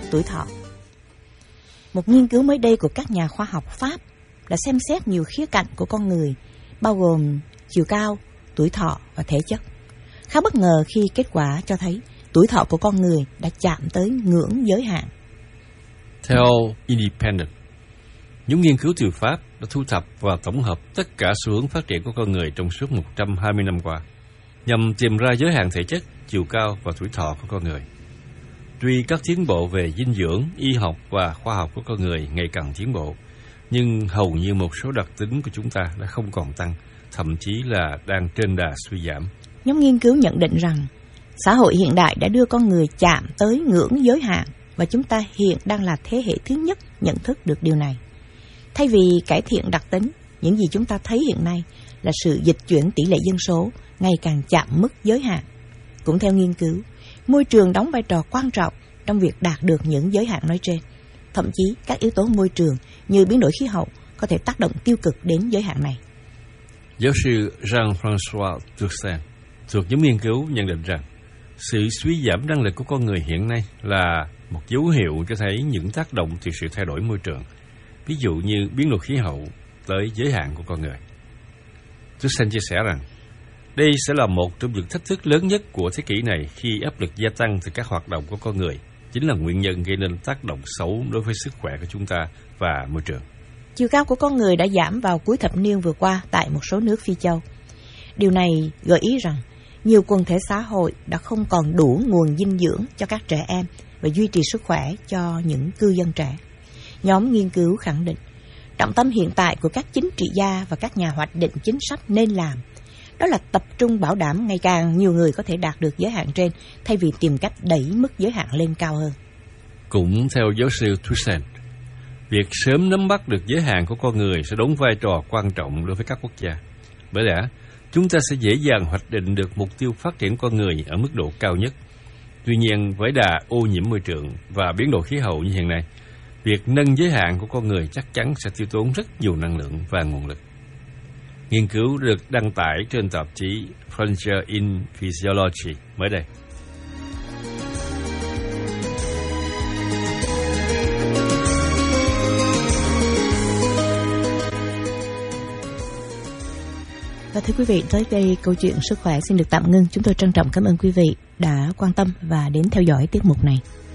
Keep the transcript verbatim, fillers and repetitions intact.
tuổi thọ. Một nghiên cứu mới đây của các nhà khoa học Pháp đã xem xét nhiều khía cạnh của con người, bao gồm chiều cao, tuổi thọ và thể chất. Khá bất ngờ khi kết quả cho thấy tuổi thọ của con người đã chạm tới ngưỡng giới hạn. Theo Independent, những nghiên cứu từ Pháp đã thu thập và tổng hợp tất cả xu hướng phát triển của con người trong suốt một trăm hai mươi năm qua, nhằm tìm ra giới hạn thể chất, chiều cao và tuổi thọ của con người. Tuy các tiến bộ về dinh dưỡng, y học và khoa học của con người ngày càng tiến bộ, nhưng hầu như một số đặc tính của chúng ta đã không còn tăng, thậm chí là đang trên đà suy giảm. Nhóm nghiên cứu nhận định rằng xã hội hiện đại đã đưa con người chạm tới ngưỡng giới hạn và chúng ta hiện đang là thế hệ thứ nhất nhận thức được điều này. Thay vì cải thiện đặc tính, những gì chúng ta thấy hiện nay là sự dịch chuyển tỷ lệ dân số ngày càng chạm mức giới hạn. Cũng theo nghiên cứu, môi trường đóng vai trò quan trọng trong việc đạt được những giới hạn nói trên. Thậm chí các yếu tố môi trường như biến đổi khí hậu có thể tác động tiêu cực đến giới hạn này. Giáo sư Jean-François Toussaint thuộc nhóm nghiên cứu nhận định rằng sự suy giảm năng lực của con người hiện nay là một dấu hiệu cho thấy những tác động từ sự thay đổi môi trường, ví dụ như biến đổi khí hậu tới giới hạn của con người. Toussaint chia sẻ rằng đây sẽ là một trong những thách thức lớn nhất của thế kỷ này khi áp lực gia tăng từ các hoạt động của con người chính là nguyên nhân gây nên tác động xấu đối với sức khỏe của chúng ta và môi trường. Chiều cao của con người đã giảm vào cuối thập niên vừa qua tại một số nước Phi châu. Điều này gợi ý rằng nhiều quần thể xã hội đã không còn đủ nguồn dinh dưỡng cho các trẻ em và duy trì sức khỏe cho những cư dân trẻ. Nhóm nghiên cứu khẳng định, trọng tâm hiện tại của các chính trị gia và các nhà hoạch định chính sách nên làm đó là tập trung bảo đảm ngày càng nhiều người có thể đạt được giới hạn trên, thay vì tìm cách đẩy mức giới hạn lên cao hơn. Cũng theo giáo sư Toussaint, việc sớm nắm bắt được giới hạn của con người sẽ đóng vai trò quan trọng đối với các quốc gia. Bởi lẽ, chúng ta sẽ dễ dàng hoạch định được mục tiêu phát triển con người ở mức độ cao nhất. Tuy nhiên, với đà ô nhiễm môi trường và biến đổi khí hậu như hiện nay, việc nâng giới hạn của con người chắc chắn sẽ tiêu tốn rất nhiều năng lượng và nguồn lực. Nghiên cứu được đăng tải trên tạp chí Frontier in Physiology mới đây. Và thưa quý vị, tới đây câu chuyện sức khỏe xin được tạm ngưng. Chúng tôi trân trọng cảm ơn quý vị đã quan tâm và đến theo dõi tiết mục này.